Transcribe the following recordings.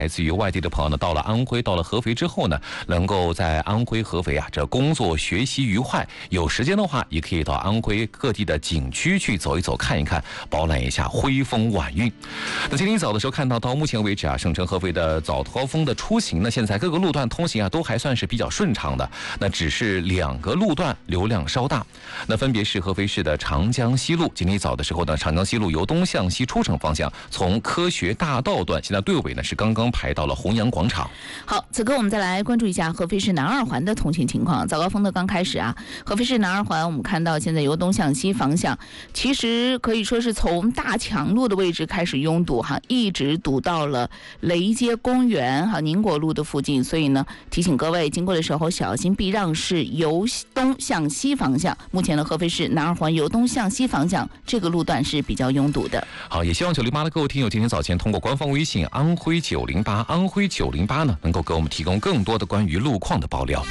来自于外地的朋友呢，到了安徽，到了合肥之后呢，能够在安徽、合肥这工作学习愉快。有时间的话，也可以到安徽各地的景区去走一走、看一看，饱览一下徽风晚韵。那今天一早的时候看到目前为止省城合肥的早高峰的出行呢，现在各个路段通行都还算是比较顺畅的。那只是2个路段流量稍大，那分别是合肥市的长江西路，今天一早的时候呢，长江西路由东向西出城方向，从科学大道段，现在队尾呢是刚刚排到了弘扬广场。 好，此刻我们再来关注一下合肥市南二环的通行情况。早高峰的刚开始合肥市南二环我们看到现在由东向西方向，其实可以说是从大强路的位置开始拥堵一直堵到了雷街公园宁国路的附近，所以呢提醒各位经过的时候小心避让，是由东向西方向。目前的合肥市南二环由东向西方向这个路段是比较拥堵的。 好，也希望908的各位听友今天早前通过官方微信安徽908安徽908呢，能够给我们提供更多的关于路况的爆料。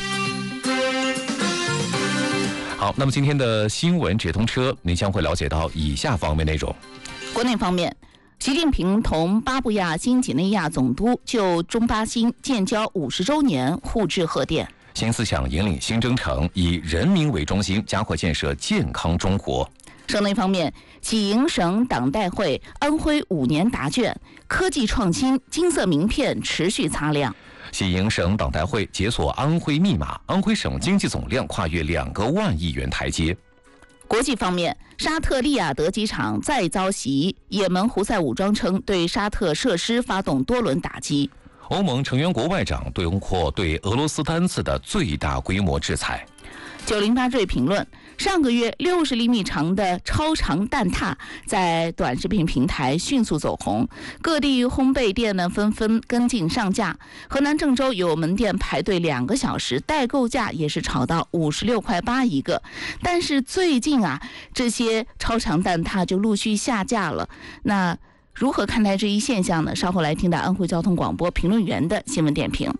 好，那么今天的新闻直通车，您将会了解到以下方面内容。 国内方面，习近平同巴布亚新几内亚总督就中巴新建交50周年互致贺电。 新思想引领新征程，以人民为中心，加快建设健康中国。 省内方面，喜迎省党代会安徽5年答卷，科技创新金色名片持续擦亮。 喜迎省党代会解锁安徽密码，安徽省经济总量跨越2个万亿元台阶。 国际方面，沙特利雅得机场再遭袭，也门胡塞武装称对沙特设施发动多轮打击。 欧盟成员国外长通过对俄罗斯单次的最大规模制裁。 908最评论：上个月60厘米长的超长蛋挞在短视频平台迅速走红，各地烘焙店呢纷纷跟进上架。河南郑州有门店排队2个小时，代购价也是炒到56.8块一个。但是最近这些超长蛋挞就陆续下架了。那如何看待这一现象呢？稍后来听到安徽交通广播评论员的新闻点评。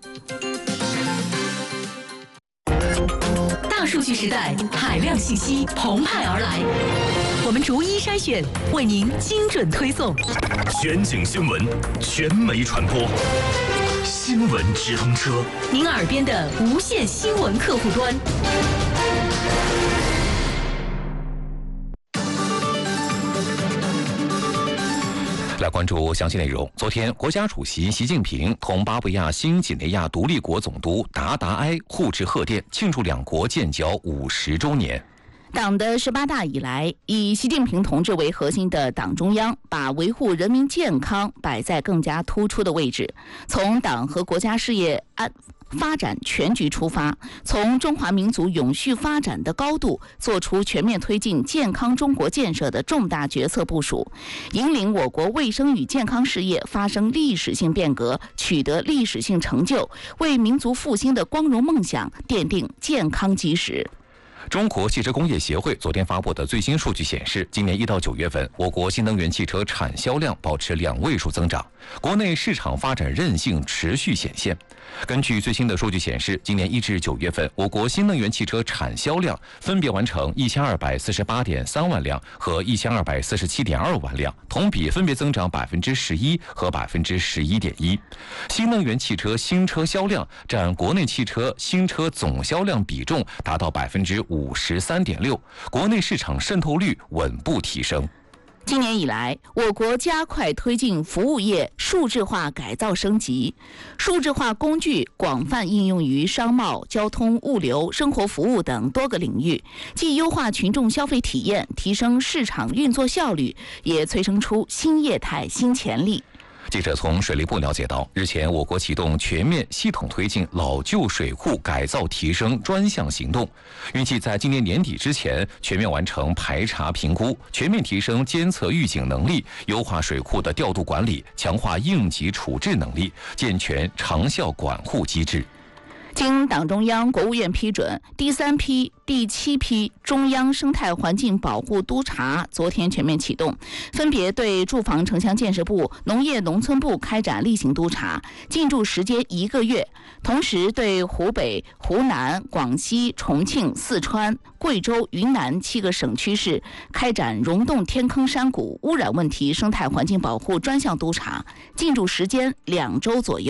大数据时代，海量信息澎湃而来，我们逐一筛选，为您精准推送。 全景新闻，全媒传播，新闻直通车， 您耳边的无线新闻客户端。 来关注详细内容。昨天，国家主席习近平同巴布亚新几内亚独立国总督达达埃互致贺电，庆祝2国建交50周年。 党的18大以来，以习近平同志为核心的党中央把维护人民健康摆在更加突出的位置，从党和国家事业发展全局出发，从中华民族永续发展的高度做出全面推进健康中国建设的重大决策部署，引领我国卫生与健康事业发生历史性变革，取得历史性成就，为民族复兴的光荣梦想奠定健康基石。 中国汽车工业协会昨天发布的最新数据显示，今年1到9月份，我国新能源汽车产销量保持2位数增长，国内市场发展韧性持续显现。根据最新的数据显示，今年1至9月份，我国新能源汽车产销量分别完成1248.3万辆和1247.2万辆，同比分别增长11%和11.1%。新能源汽车新车销量占国内汽车新车总销量比重达到53.6%，国内市场渗透率稳步提升。 今年以来，我国加快推进服务业数字化改造升级，数字化工具广泛应用于商贸、交通、物流、生活服务等多个领域，既优化群众消费体验，提升市场运作效率，也催生出新业态、新潜力。 记者从水利部了解到，日前我国启动全面系统推进老旧水库改造提升专项行动，预计在今年年底之前全面完成排查评估，全面提升监测预警能力，优化水库的调度管理，强化应急处置能力，健全长效管护机制。 经党中央、国务院批准，第3批、第7批中央生态环境保护督察昨天全面启动，分别对住房城乡建设部、农业农村部开展例行督查，进驻时间1个月。同时，对湖北、湖南、广西、重庆、四川、贵州、云南7个省区市开展溶洞天坑山谷污染问题生态环境保护专项督查，进驻时间2周左右。